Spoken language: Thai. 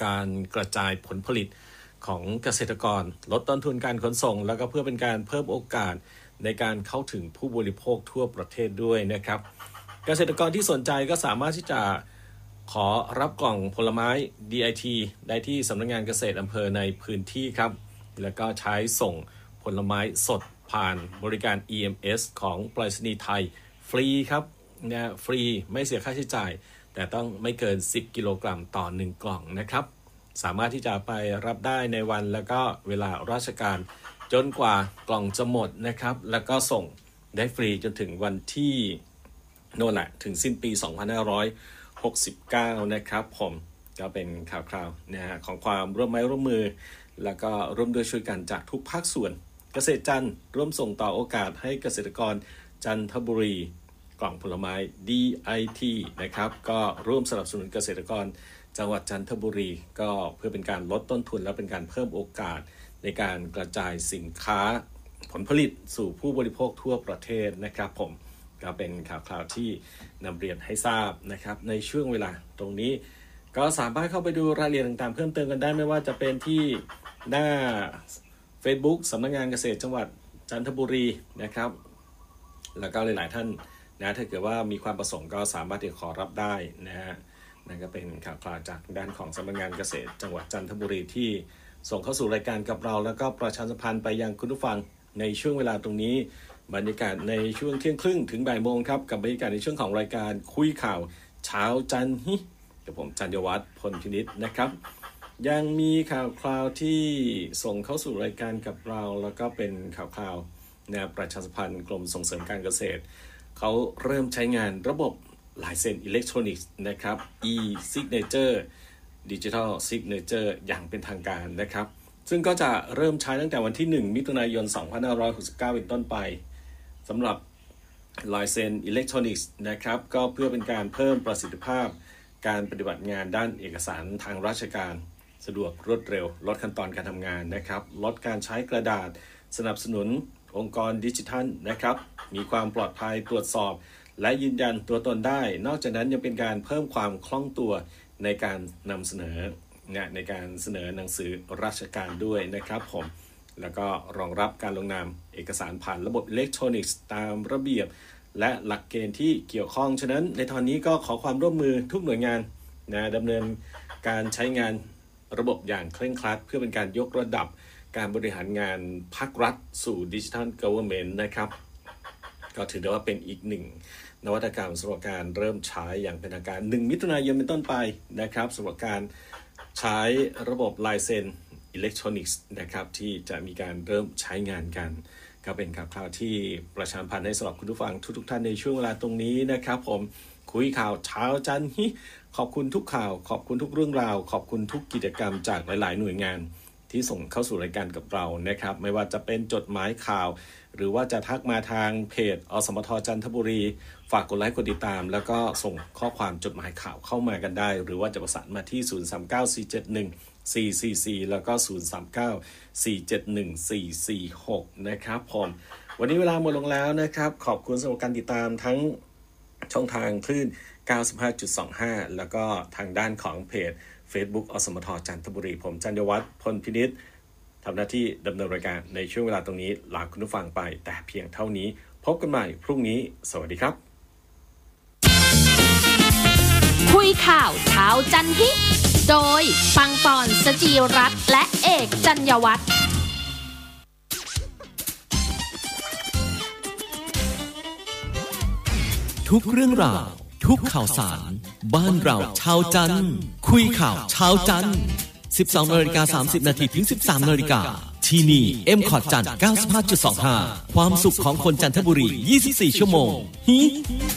การกระจายผลผลิตของเกษตรกรลดต้นทุนการขนส่งแล้วก็เพื่อเป็นการเพิ่มโอกาสในการเข้าถึงผู้บริโภคทั่วประเทศด้วยนะครับเกษตรกรที่สนใจก็สามารถที่จะขอรับกล่องผลไม้ DIT ได้ที่สำนักงานเกษตรอำเภอในพื้นที่ครับแล้วก็ใช้ส่งผลไม้สดผ่านบริการ EMS ของไปรษณีย์ไทยฟรีครับนะฟรีไม่เสียค่าใช้จ่ายแต่ต้องไม่เกิน10กิโลกรัมต่อ1กล่องนะครับสามารถที่จะไปรับได้ในวันแล้วก็เวลาราชการจนกว่ากล่องจะหมดนะครับแล้วก็ส่งได้ฟรีจนถึงวันที่โน่นแหละถึงสิ้นปี2569นะครับผมก็เป็นข่าวๆนะฮะของความร่วมไม้ร่วมมือแล้วก็ร่วมด้วยช่วยกันจากทุกภาคส่วนเกษตรจันทร์ร่วมส่งต่อโอกาสให้เกษตรกรจันทบุรีกล่องผลไม้ DIT นะครับก็ร่วมสนับสนุนเกษตรกรจังหวัดจันทบุรีก็เพื่อเป็นการลดต้นทุนและเป็นการเพิ่มโอกาสในการกระจายสินค้าผลผลิตสู่ผู้บริโภคทั่วประเทศนะครับผมก็เป็นข่าวที่นำเรียนให้ทราบนะครับในช่วงเวลาตรงนี้ก็สามารถเข้าไปดูรายละเอียดต่างๆเพิ่มเติมกันได้ไม่ว่าจะเป็นที่หน้า Facebook สำนักงานเกษตรจังหวัดจันทบุรีนะครับแล้วก็หลายๆท่านนะถ้าเกิดว่ามีความประสงค์ก็สามารถที่จะขอรับได้นะฮะนั่นก็เป็นข่าวจากด้านของสำนักงานเกษตรจังหวัดจันทบุรีที่ส่งเข้าสู่รายการกับเราแล้วก็ประชาสัมพันธ์ไปยังคุณผู้ฟังในช่วงเวลาตรงนี้บรรยากาศในช่วงเที่ยงครึ่งถึงบ่ายโมงครับกับบรรยากาศในช่วงของรายการคุยข่าวเช้าจันฮิกับผมจันยวัฒน์พลพินิจนะครับยังมีข่าวคราวที่ส่งเข้าสู่รายการกับเราแล้วก็เป็นข่าวนะประชาสัมพันธ์กรมส่งเสริมการเกษตรเขาเริ่มใช้งานระบบลายเซ็นอิเล็กทรอนิกส์นะครับ e-signature Digital Signature อย่างเป็นทางการนะครับซึ่งก็จะเริ่มใช้ตั้งแต่วันที่1มิถุนายน2569เป็นต้นไปสำหรับลายเซ็นอิเล็กทรอนิกส์นะครับก็เพื่อเป็นการเพิ่มประสิทธิภาพการปฏิบัติงานด้านเอกสารทางราชการสะดวกรวดเร็วลดขั้นตอนการทำงานนะครับลดการใช้กระดาษสนับสนุนองค์กรดิจิทัลนะครับมีความปลอดภัยตรวจสอบและยืนยันตัวตนได้นอกจากนั้นยังเป็นการเพิ่มความคล่องตัวในการนำเสนอในการเสนอหนังสือราชการด้วยนะครับผมแล้วก็รองรับการลงนามเอกสารผ่านระบบอิเล็กทรอนิกส์ตามระเบียบและหลักเกณฑ์ที่เกี่ยวข้องฉะนั้นในตอนนี้ก็ขอความร่วมมือทุกหน่วยงานดำเนินการใช้งานระบบอย่างเคร่งครัดเพื่อเป็นการยกระดับการบริหารงานภาครัฐสู่ดิจิทัลกัฟเวอร์เมนต์นะครับก็ถือได้ว่าเป็นอีกหนึ่งนวัตกรรมสำหรับการเริ่มใช้อย่างเป็นทางการ1มิถุนายนเป็นต้นไปนะครับสำหรับการใช้ระบบลายเซ็นอิเล็กทรอนิกส์นะครับที่จะมีการเริ่มใช้งานกันก็เป็นข่าวที่ประชาสัมพันธ์ให้สำหรับคุณผู้ฟังทุกท่านในช่วงเวลาตรงนี้นะครับผมคุยข่าวเช้าจันฮิขอบคุณทุกข่าวขอบคุณทุกเรื่องราวขอบคุณทุกกิจกรรมจากหลายๆหน่วยงานที่ส่งเข้าสู่รายการกับเรานะครับไม่ว่าจะเป็นจดหมายข่าวหรือว่าจะทักมาทางเพจอสมทจันทบุรีฝากกดไลค์กดติดตามแล้วก็ส่งข้อความจดหมายข่าวเข้ามากันได้หรือว่าจะประสานมาที่0394714444แล้วก็0394714446นะครับผมวันนี้เวลาหมดลงแล้วนะครับขอบคุณสำหรับการติดตามทั้งช่องทางคลื่น 95.25 แล้วก็ทางด้านของเพจ Facebook อสมทจันทบุรีผมจันยวัฒน์พลพินิจทำหน้าที่ดำเนินรายการในช่วงเวลาตรงนี้ลาคุณผู้ฟังไปแต่เพียงเท่านี้พบกันใหม่พรุ่งนี้สวัสดีครับคุยข่าวเช้าจันฮิโดยปังปอนสจีรัตน์และเอกจันยวัฒน์ทุกเรื่องราวทุกข่าวสารบ้านเราชาวจันทร์คุยข่าวชาวจันทร์ 12:30 นาทีถึง 13:00 นที่นี่ M.Cot จันทร์ 95.25 ความสุขของคนจันทบุรี 24 ชั่วโมง